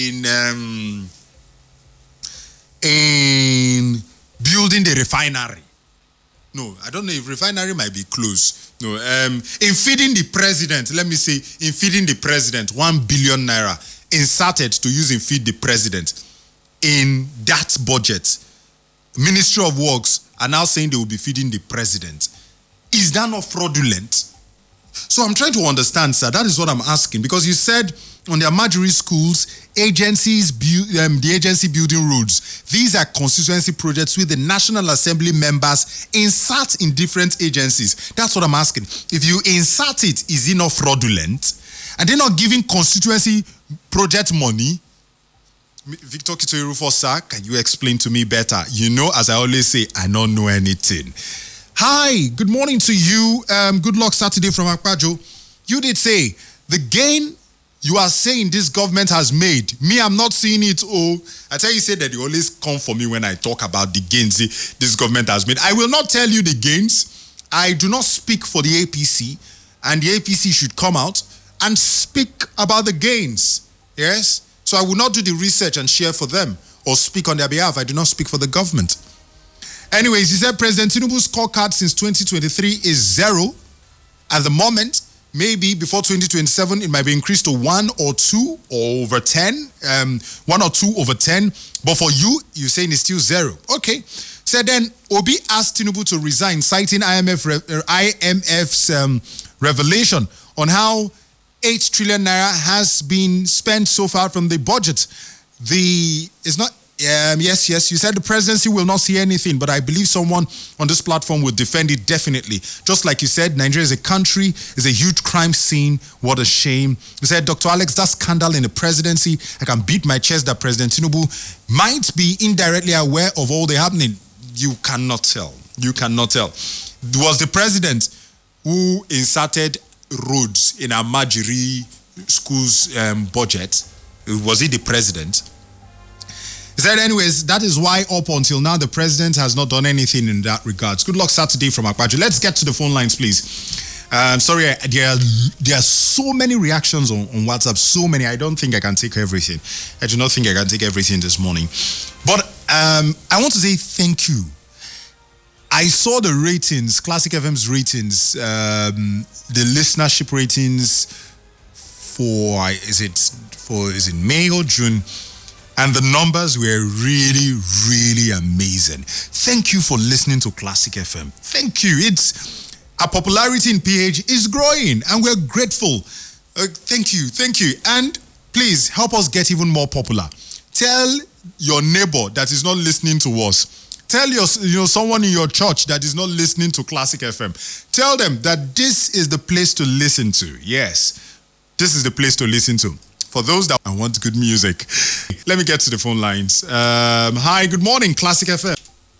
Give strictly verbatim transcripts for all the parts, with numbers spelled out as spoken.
in um, in building the refinery. No, I don't know if refinery might be close. No, um, in feeding the president, let me say, in feeding the president, one billion naira inserted to use in feed the president in that budget. Ministry of Works are now saying they will be feeding the president. Is that not fraudulent? So I'm trying to understand, sir. That is what I'm asking, because you said on the Amajiri schools, agencies, bu- um, the agency building roads. These are constituency projects with the National Assembly members insert in different agencies. That's what I'm asking. If you insert it, is it not fraudulent? And they're not giving constituency project money? Victor Kitoirufo, sir, can you explain to me better? You know, as I always say, I don't know anything. Hi, good morning to you. Um, good luck Saturday from Akpajo. You did say the gain you are saying this government has made. Me, I'm not seeing it. Oh, I tell you, say that you always come for me when I talk about the gains this government has made. I will not tell you the gains. I do not speak for the A P C, and the A P C should come out and speak about the gains. Yes? So I will not do the research and share for them or speak on their behalf. I do not speak for the government. Anyways, he said President Tinubu's scorecard since twenty twenty-three is zero at the moment. Maybe before twenty twenty-seven, it might be increased to one or two or over ten. Um, one or two over ten. But for you, you're saying it's still zero. Okay. So then, Obi asked Tinubu to resign, citing I M F re- I M F's um, revelation on how eight trillion naira has been spent so far from the budget. The it's not um, yes, yes. You said the presidency will not see anything, but I believe someone on this platform will defend it definitely. Just like you said, Nigeria is a country, is a huge crime scene. What a shame. You said, Doctor Alex, that scandal in the presidency. I can beat my chest that President Tinubu might be indirectly aware of all the happening. You cannot tell. You cannot tell. It was the president who inserted roads in Amajiri school's um, budget. Was he the president? He said, anyways, that is why up until now the president has not done anything in that regards. Good luck Saturday from Akpajo. Let's get to the phone lines, please. Um, sorry, there are, there are so many reactions on, on WhatsApp, so many. I don't think I can take everything. I do not think I can take everything this morning. But um, I want to say thank you. I saw the ratings, Classic F M's ratings, um, the listenership ratings for is it for is it May or June, and the numbers were really, really amazing. Thank you for listening to Classic F M. Thank you. It's our popularity in P H is growing, and we're grateful. Uh, thank you, thank you, and please help us get even more popular. Tell your neighbor that is not listening to us. Tell your, you know, someone in your church that is not listening to Classic F M. Tell them that this is the place to listen to. Yes, this is the place to listen to. For those that want good music. Let me get to the phone lines. Um, hi, good morning, Classic F M.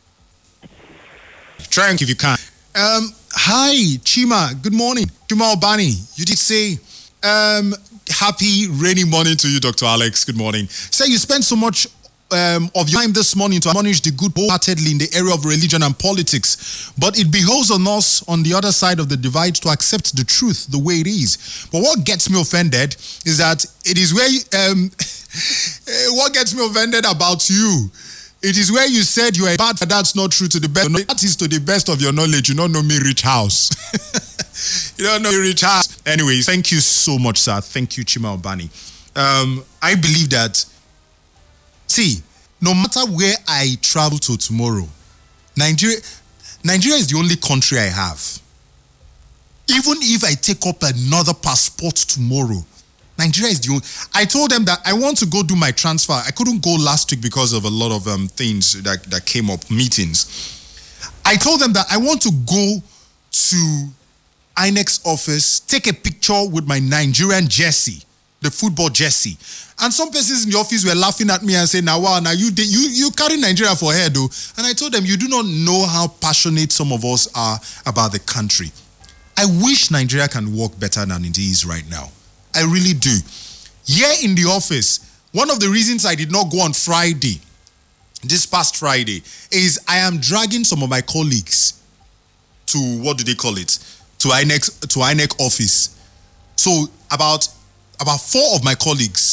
Try if you can. Um, hi, Chima, good morning. Chima Obani, you did say, um, happy rainy morning to you, Doctor Alex. Good morning. Say you spent so much Um, of your time this morning to admonish the good wholeheartedly in the area of religion and politics. But it behoves on us on the other side of the divide to accept the truth the way it is. But what gets me offended is that it is where, you, um, what gets me offended about you, it is where you said you are bad, but that's not true to the best. That is to the best of your knowledge. You don't know me, Rich House. You don't know me, Rich House. Anyways, thank you so much, sir. Thank you, Chima Obani. Um, I believe that See, no matter where I travel to tomorrow, Nigeria, Nigeria is the only country I have. Even if I take up another passport tomorrow, Nigeria is the only. I told them that I want to go do my transfer. I couldn't go last week because of a lot of um, things that, that came up, meetings. I told them that I want to go to I N E C's office, take a picture with my Nigerian jersey, the football jersey. And some persons in the office were laughing at me and saying, now, wow, now you, you, you carry Nigeria for head, though. And I told them, you do not know how passionate some of us are about the country. I wish Nigeria can work better than it is right now. I really do. Here in the office, one of the reasons I did not go on Friday, this past Friday, is I am dragging some of my colleagues to, what do they call it? To I N E C, to I N E C office. So about, about four of my colleagues